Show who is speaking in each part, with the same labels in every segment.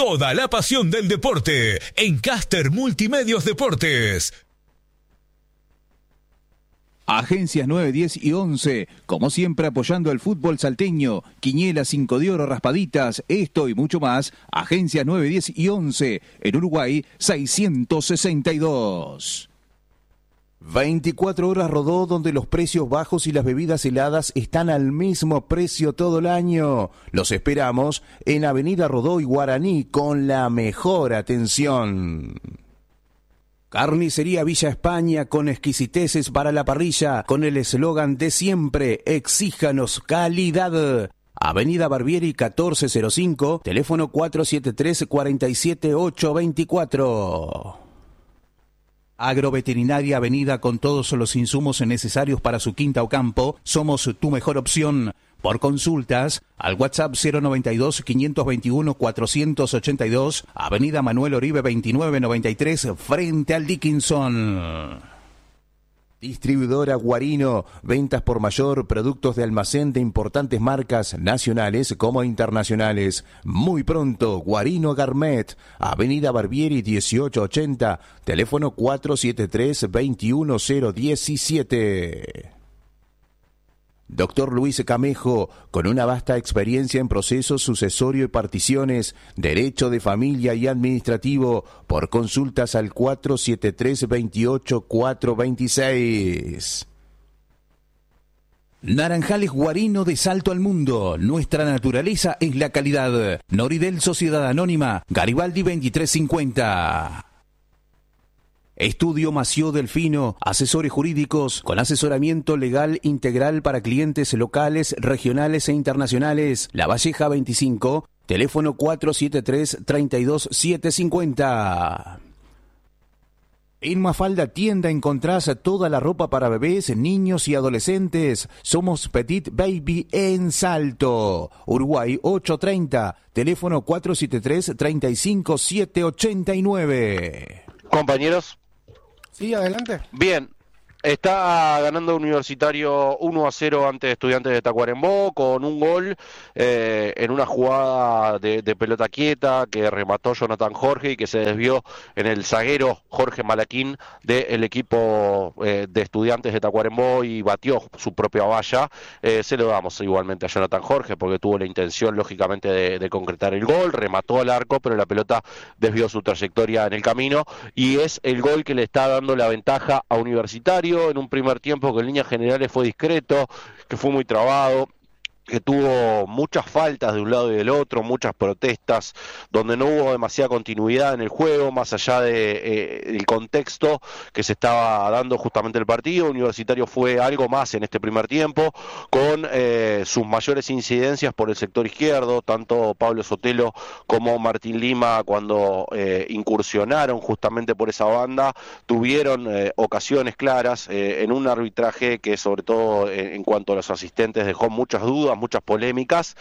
Speaker 1: toda la pasión del deporte en Caster Multimedios Deportes.
Speaker 2: Agencias 9, 10 y 11, como siempre apoyando al fútbol salteño, Quiñela, 5 de oro, raspaditas, esto y mucho más. Agencias 9, 10 y 11, en Uruguay 662. 24 horas Rodó, donde los precios bajos y las bebidas heladas están al mismo precio todo el año. Los esperamos en Avenida Rodó y Guaraní con la mejor atención. Carnicería Villa España, con exquisiteces para la parrilla, con el eslogan de siempre: exíjanos calidad. Avenida Barbieri 1405, teléfono 473-47824. Agroveterinaria Avenida, con todos los insumos necesarios para su quinta o campo. Somos tu mejor opción. Por consultas, al WhatsApp 092-521-482, Avenida Manuel Oribe 2993, frente al Dickinson. Distribuidora Guarino, ventas por mayor, productos de almacén de importantes marcas nacionales como internacionales. Muy pronto, Guarino Garmet, Avenida Barbieri 1880, teléfono 473-21017. Doctor Luis Camejo, con una vasta experiencia en procesos sucesorio y particiones, derecho de familia y administrativo, por consultas al 473-28-426. Naranjales Guarino, de Salto al Mundo. Nuestra naturaleza es la calidad. Noridel Sociedad Anónima, Garibaldi 2350. Estudio Mació Delfino, asesores jurídicos con asesoramiento legal integral para clientes locales, regionales e internacionales. La Valleja 25, teléfono 473-32750. En Mafalda Tienda encontrás toda la ropa para bebés, niños y adolescentes. Somos Petit Baby en Salto. Uruguay 830, teléfono 473-35789.
Speaker 3: Compañeros.
Speaker 4: Sí, adelante.
Speaker 3: Bien, está ganando Universitario 1-0 ante Estudiantes de Tacuarembó, con un gol en una jugada de pelota quieta que remató Jonathan Jorge y que se desvió en el zaguero Jorge Malaquín del equipo de Estudiantes de Tacuarembó y batió su propia valla. Se lo damos igualmente a Jonathan Jorge porque tuvo la intención lógicamente de concretar el gol, remató al arco, pero la pelota desvió su trayectoria en el camino y es el gol que le está dando la ventaja a Universitario en un primer tiempo que en líneas generales fue discreto, que fue muy trabado, que tuvo muchas faltas de un lado y del otro, muchas protestas, donde no hubo demasiada continuidad en el juego, más allá del contexto que se estaba dando justamente el partido. Universitario fue algo más en este primer tiempo, con sus mayores incidencias por el sector izquierdo, tanto Pablo Sotelo como Martín Lima, cuando incursionaron justamente por esa banda, tuvieron ocasiones claras en un arbitraje que sobre todo en cuanto a los asistentes dejó muchas dudas, muchas polémicas.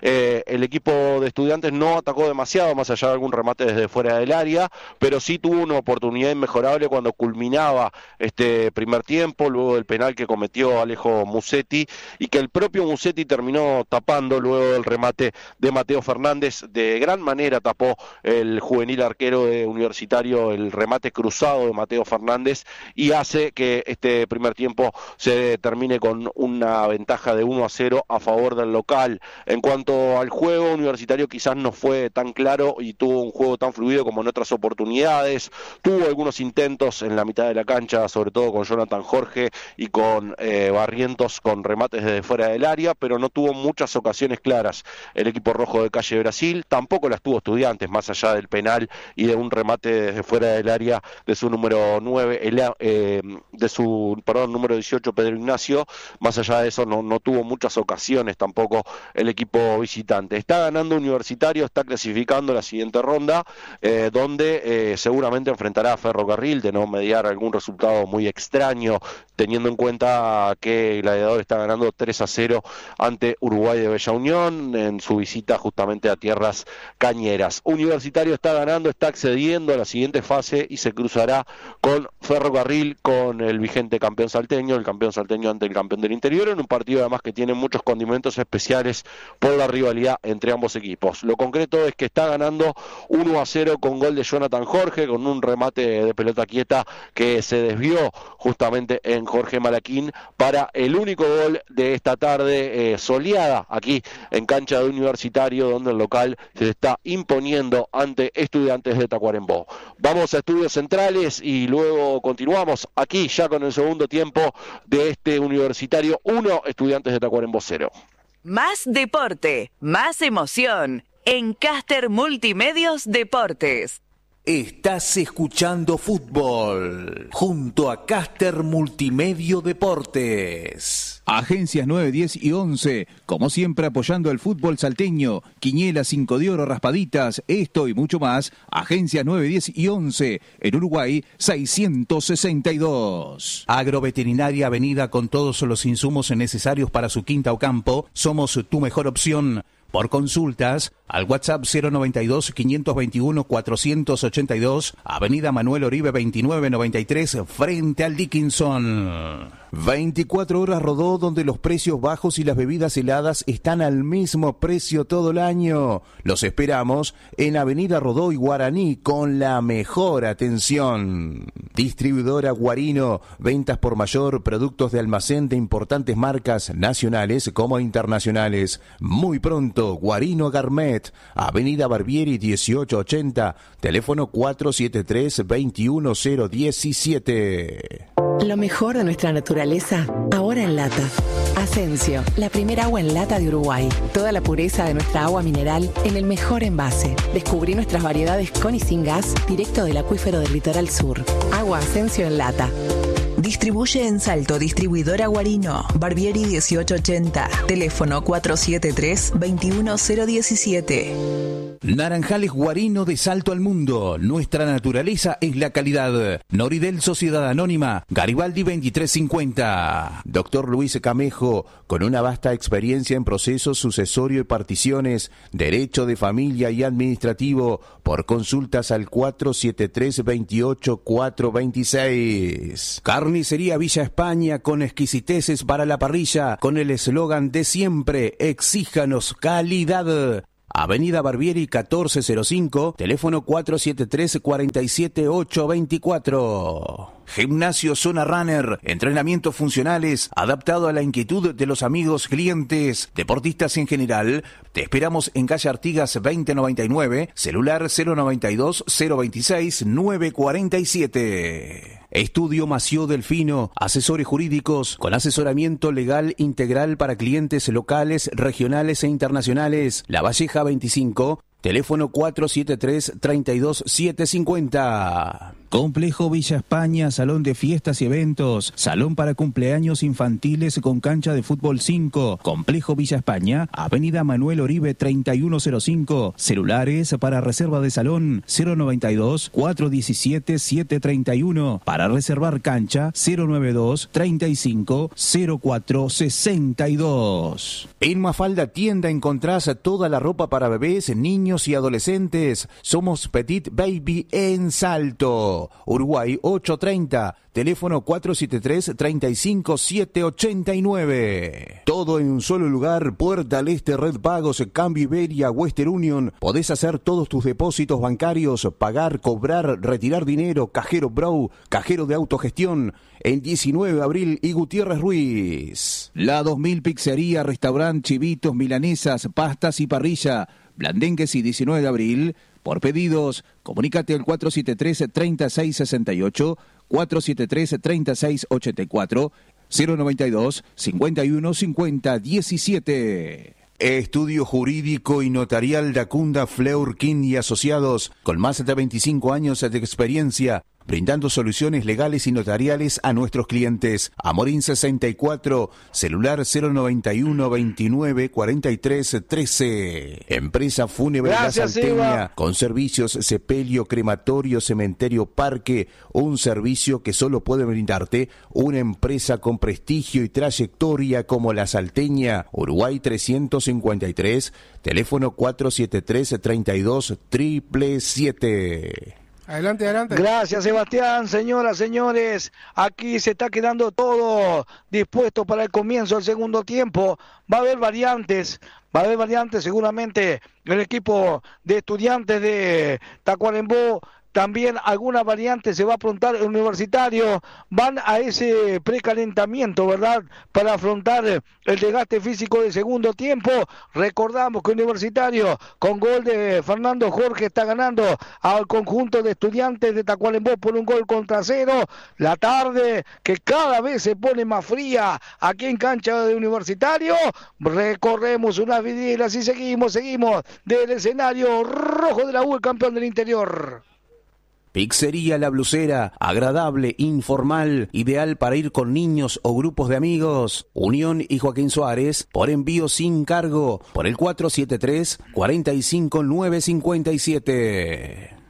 Speaker 3: El equipo de Estudiantes no atacó demasiado, más allá de algún remate desde fuera del área, pero sí tuvo una oportunidad inmejorable cuando culminaba este primer tiempo, luego del penal que cometió Alejo Musetti y que el propio Musetti terminó tapando luego del remate de Mateo Fernández. De gran manera tapó el juvenil arquero de Universitario el remate cruzado de Mateo Fernández y hace que este primer tiempo se termine con una ventaja de 1-0 a favor del local. En cuanto al juego, Universitario quizás no fue tan claro y tuvo un juego tan fluido como en otras oportunidades. Tuvo algunos intentos en la mitad de la cancha, sobre todo con Jonathan Jorge y con Barrientos con remates desde fuera del área, pero no tuvo muchas ocasiones claras el equipo rojo de Calle Brasil. Tampoco las tuvo Estudiantes, más allá del penal y de un remate desde fuera del área de su número 9, número 18, Pedro Ignacio. Más allá de eso no tuvo muchas ocasiones tampoco el equipo visitante. Está ganando Universitario, está clasificando la siguiente ronda, donde seguramente enfrentará a Ferrocarril, de no mediar algún resultado muy extraño, teniendo en cuenta que Gladiador está ganando 3-0 ante Uruguay de Bella Unión en su visita justamente a tierras cañeras. Universitario está ganando, está accediendo a la siguiente fase y se cruzará con Ferrocarril, con el vigente campeón salteño, el campeón salteño ante el campeón del interior, en un partido además que tiene muchos condimentos momentos especiales por la rivalidad entre ambos equipos. Lo concreto es que está ganando 1-0 con gol de Jonathan Jorge, con un remate de pelota quieta que se desvió justamente en Jorge Malaquín para el único gol de esta tarde soleada aquí en cancha de Universitario, donde el local se está imponiendo ante Estudiantes de Tacuarembó. Vamos a Estudios Centrales y luego continuamos aquí ya con el segundo tiempo de este Universitario 1, Estudiantes de Tacuarembó 0.
Speaker 4: Más deporte, más emoción en Caster Multimedios Deportes.
Speaker 2: Estás escuchando fútbol junto a Caster Multimedio Deportes. Agencias 9, 10 y 11, como siempre apoyando el fútbol salteño. Quinielas, 5 de oro, raspaditas, esto y mucho más. Agencias 9, 10 y 11, en Uruguay 662. Agroveterinaria Avenida, con todos los insumos necesarios para su quinta o campo. Somos tu mejor opción. Por consultas, al WhatsApp 092-521-482, Avenida Manuel Oribe 2993, frente al Dickinson. 24 horas Rodó, donde los precios bajos y las bebidas heladas están al mismo precio todo el año. Los esperamos en Avenida Rodó y Guaraní con la mejor atención. Distribuidora Guarino, ventas por mayor, productos de almacén de importantes marcas nacionales como internacionales. Muy pronto, Guarino Garmet, Avenida Barbieri 1880, teléfono 473-21017.
Speaker 5: Lo mejor de nuestra naturaleza, ahora en lata. Asensio, la primera agua en lata de Uruguay. Toda la pureza de nuestra agua mineral en el mejor envase. Descubrí nuestras variedades con y sin gas, directo del acuífero del litoral sur. Agua Asensio en lata.
Speaker 6: Distribuye en Salto, distribuidora Guarino, Barbieri 1880, teléfono 473-21017.
Speaker 2: Naranjales Guarino, de Salto al Mundo. Nuestra naturaleza es la calidad. Noridel Sociedad Anónima, Garibaldi 2350. Doctor Luis Camejo, con una vasta experiencia en procesos sucesorio y particiones, derecho de familia y administrativo. Por consultas al 473-28426. Carnicería Villa España, con exquisiteces para la parrilla, con el eslogan de siempre: exíjanos calidad. Avenida Barbieri 1405, teléfono 473-47824. Gimnasio Zona Runner, entrenamientos funcionales, adaptado a la inquietud de los amigos clientes, deportistas en general. Te esperamos en calle Artigas 2099, celular 092-026-947. Estudio Mació Delfino, asesores jurídicos con asesoramiento legal integral para clientes locales, regionales e internacionales. La Valleja 25, teléfono 473-32750. Complejo Villa España, salón de fiestas y eventos, salón para cumpleaños infantiles con cancha de fútbol 5. Complejo Villa España, Avenida Manuel Oribe 3105. Celulares para reserva de salón 092-417-731. Para reservar cancha 092-35-0462. En Mafalda Tienda encontrás toda la ropa para bebés, niños y adolescentes. Somos Petit Baby en Salto. Uruguay 830, teléfono 473-35789. Todo en un solo lugar, Puerta al Este, Red Pagos, Cambio Iberia, Western Union. Podés hacer todos tus depósitos bancarios, pagar, cobrar, retirar dinero, cajero Bro, cajero de autogestión, en 19 de abril y Gutiérrez Ruiz. La 2000 Pizzería, restaurante, chivitos, milanesas, pastas y parrilla, Blandengues y 19 de abril. Por pedidos, comunícate al 473-3668, 473-3684, 092-5150-17. Estudio Jurídico y Notarial Dacunda Fleur King y Asociados, con más de 25 años de experiencia, brindando soluciones legales y notariales a nuestros clientes. Amorín 64, celular 091-29-43-13. Empresa Fúnebre La Salteña, Eva, con servicios sepelio, crematorio, cementerio, parque. Un servicio que solo puede brindarte una empresa con prestigio y trayectoria como La Salteña. Uruguay 353, teléfono 473-32-777.
Speaker 7: Adelante.
Speaker 8: Gracias, Sebastián. Señoras, señores, aquí se está quedando todo dispuesto para el comienzo del segundo tiempo. Va a haber variantes seguramente el equipo de Estudiantes de Tacuarembó. También alguna variante se va a afrontar el Universitario. Van a ese precalentamiento, ¿verdad? Para afrontar el desgaste físico del segundo tiempo. Recordamos que Universitario, con gol de Fernando Jorge, está ganando al conjunto de Estudiantes de Tacuarembó por 1-0. La tarde, que cada vez se pone más fría aquí en cancha de Universitario. Recorremos unas vidrieras y seguimos del escenario rojo de la U, el campeón del interior.
Speaker 2: Pizzería La Blusera, agradable, informal, ideal para ir con niños o grupos de amigos. Unión y Joaquín Suárez, por envío sin cargo, por el 473-45957.